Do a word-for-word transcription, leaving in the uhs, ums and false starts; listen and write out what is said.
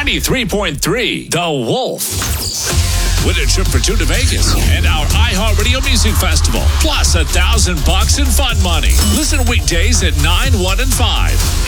ninety-three point three The Wolf. Win a trip for two to Vegas and our iHeartRadio Music Festival. Plus a thousand bucks in fun money. Listen weekdays at nine, one, and five.